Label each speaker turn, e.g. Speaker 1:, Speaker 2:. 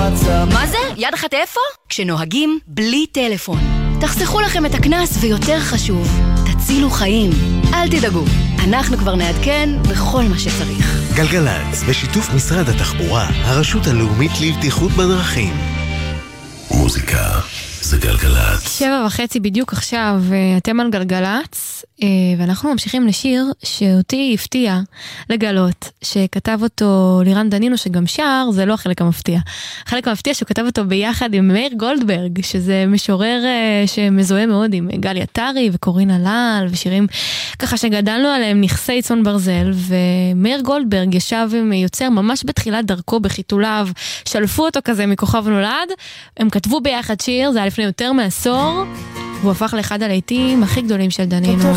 Speaker 1: בוואטסאפ.
Speaker 2: מה זה? יד אחת איפה? כשנוהגים בלי טלפון. תחסכו לכם את הכנס ויותר חשוב, תצילו חיים. אל תדאגו, אנחנו כבר נעדכן בכל מה שצריך.
Speaker 3: גלגלץ, בשיתוף משרד התחבורה, הרשות הלאומית לבטיחות בדרכים. מוזיקה זה גלגלץ.
Speaker 4: 7:30 בדיוק עכשיו, אתם על גלגלץ, ואנחנו ממשיכים לשיר שאותי הפתיע לגלות, שכתב אותו לירן דנינו שגם שר, זה לא החלק המפתיע. החלק המפתיע שהוא כתב אותו ביחד עם מאיר גולדברג, שזה משורר שמזוהה מאוד עם גלי עטרי וקורינה לאל, ושירים ככה שגדלנו עליהם נכסי צאן ברזל, ומאיר גולדברג ישב עם יוצר ממש בתחילת דרכו בחיתוליו, שלפו אותו כזה מכוכב נולד, הם כתבו ביחד שיר, זה היה לפני יותר מעשור, והוא הפך לאחד הלהיטים הכי גדולים של דנינו.